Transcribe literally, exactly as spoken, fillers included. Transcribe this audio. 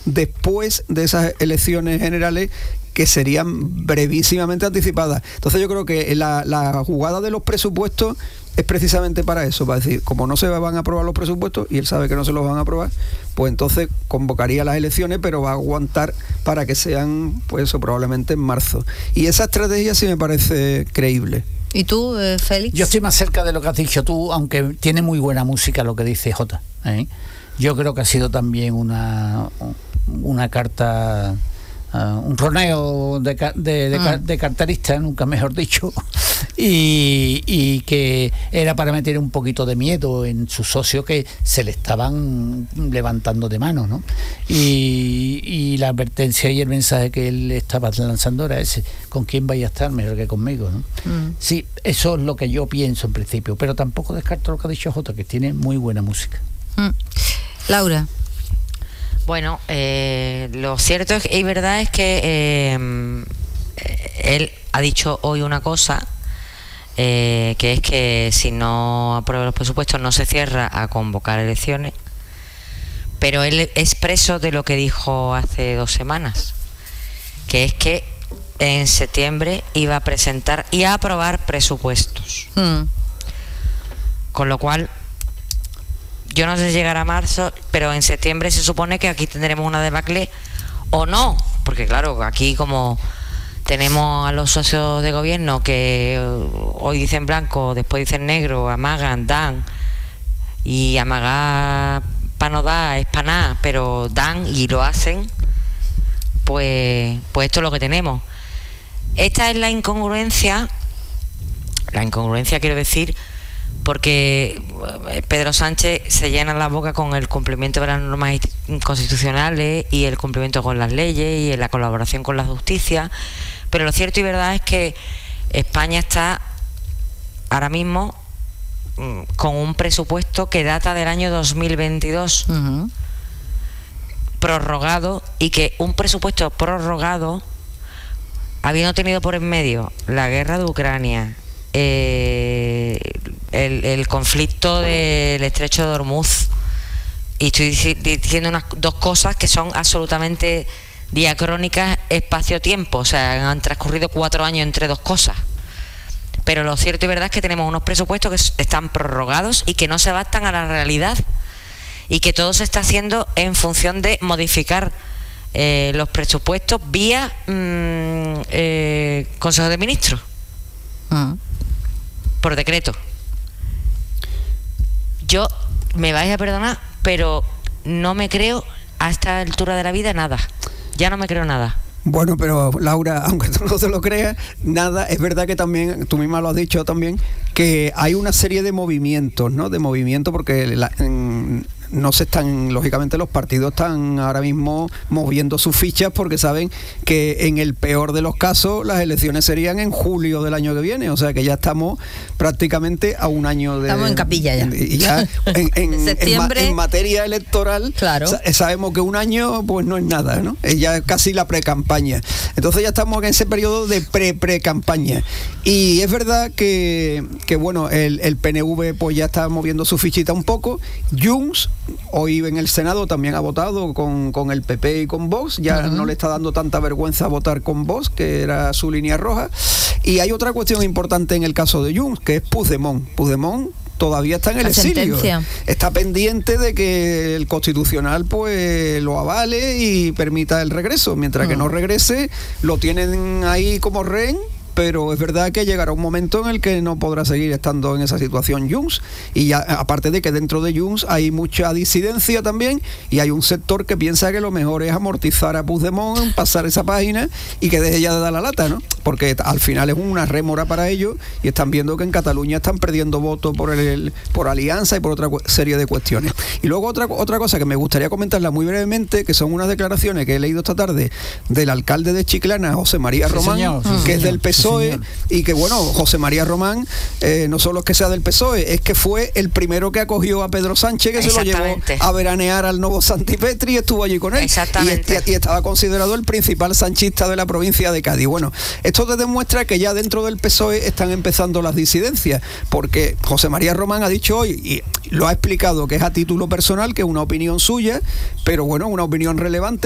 después de esas elecciones generales, que serían brevísimamente anticipadas. Entonces yo creo que la, la jugada de los presupuestos es precisamente para eso, para decir, como no se van a aprobar los presupuestos, y él sabe que no se los van a aprobar, pues entonces convocaría las elecciones, pero va a aguantar para que sean, pues eso, probablemente en marzo. Y esa estrategia sí me parece creíble. ¿Y tú, eh, Félix? Yo estoy más cerca de lo que has dicho tú, aunque tiene muy buena música lo que dice Jota, ¿eh? Yo creo que ha sido también una, una carta... Uh, un roneo de, de, de, mm. de carterista, nunca mejor dicho, y, y que era para meter un poquito de miedo en sus socios que se le estaban levantando de mano, ¿no? Y, y la advertencia y el mensaje que él estaba lanzando era ese: ¿con quién vaya a estar mejor que conmigo, ¿no? Mm. Sí, eso es lo que yo pienso en principio, pero tampoco descarto lo que ha dicho Jota, que tiene muy buena música. Mm. Laura. Bueno, eh, lo cierto es que, y verdad es que eh, él ha dicho hoy una cosa, eh, que es que si no aprueba los presupuestos no se cierra a convocar elecciones, pero él es preso de lo que dijo hace dos semanas, que es que en septiembre iba a presentar y a aprobar presupuestos. Mm. Con lo cual, yo no sé si llegará a marzo, pero en septiembre se supone que aquí tendremos una debacle o no, porque claro, aquí como tenemos a los socios de gobierno que hoy dicen blanco, después dicen negro, amagan, dan, y amagar para no dar es para nada, pero dan y lo hacen, pues, pues esto es lo que tenemos. Esta es la incongruencia, la incongruencia quiero decir, porque Pedro Sánchez se llena la boca con el cumplimiento de las normas constitucionales y el cumplimiento con las leyes y la colaboración con la justicia, pero lo cierto y verdad es que España está ahora mismo con un presupuesto que data del año dos mil veintidós, uh-huh. prorrogado, y que un presupuesto prorrogado, habiendo tenido por en medio la guerra de Ucrania, eh, el, el conflicto del estrecho de Hormuz, y estoy diciendo unas dos cosas que son absolutamente diacrónicas espacio-tiempo, o sea, han transcurrido cuatro años entre dos cosas, pero lo cierto y verdad es que tenemos unos presupuestos que están prorrogados y que no se adaptan a la realidad, y que todo se está haciendo en función de modificar eh, los presupuestos vía mmm, eh, Consejo de Ministros, uh-huh. por decreto. Yo, me vais a perdonar, pero no me creo a esta altura de la vida nada. Ya no me creo nada. Bueno, pero Laura, aunque tú no te lo creas, nada, es verdad que también, tú misma lo has dicho también, que hay una serie de movimientos, ¿no? De movimientos porque la, en, no se están, lógicamente los partidos están ahora mismo moviendo sus fichas porque saben que en el peor de los casos las elecciones serían en julio del año que viene, o sea que ya estamos prácticamente a un año de... Estamos en capilla ya. Y ya en, en, septiembre, en, en materia electoral, claro. sabemos que un año pues no es nada, ¿no? Es ya casi la pre-campaña. Entonces ya estamos en ese periodo de pre-pre-campaña. Y es verdad que, que bueno, el, el P N V pues ya está moviendo su fichita un poco. Junts hoy en el Senado también ha votado con, con el P P y con Vox, ya uh-huh. no le está dando tanta vergüenza votar con Vox, que era su línea roja. Y hay otra cuestión importante en el caso de Junts, que es Puigdemont. Puigdemont todavía está en el la exilio. Sentencia. Está pendiente de que el Constitucional pues lo avale y permita el regreso. Mientras uh-huh. que no regrese, lo tienen ahí como rehén. Pero es verdad que llegará un momento en el que no podrá seguir estando en esa situación Junts, y ya, aparte de que dentro de Junts hay mucha disidencia también, y hay un sector que piensa que lo mejor es amortizar a Puigdemont, pasar esa página y que deje ya de dar la lata, ¿no? Porque al final es una rémora para ellos, y están viendo que en Cataluña están perdiendo votos por el, por alianza y por otra serie de cuestiones. Y luego otra, otra cosa que me gustaría comentarla muy brevemente, que son unas declaraciones que he leído esta tarde del alcalde de Chiclana, José María Román, sí, señor, sí, que señor. es del P S O E, Sí, y que bueno, José María Román eh, no solo es que sea del P S O E, es que fue el primero que acogió a Pedro Sánchez, que se lo llevó a veranear al Novo Santipetri, y estuvo allí con él. Exactamente. Y, y estaba considerado el principal sanchista de la provincia de Cádiz. Bueno, esto te demuestra que ya dentro del P S O E están empezando las disidencias, porque José María Román ha dicho hoy, y lo ha explicado, que es a título personal, que es una opinión suya, pero bueno, una opinión relevante,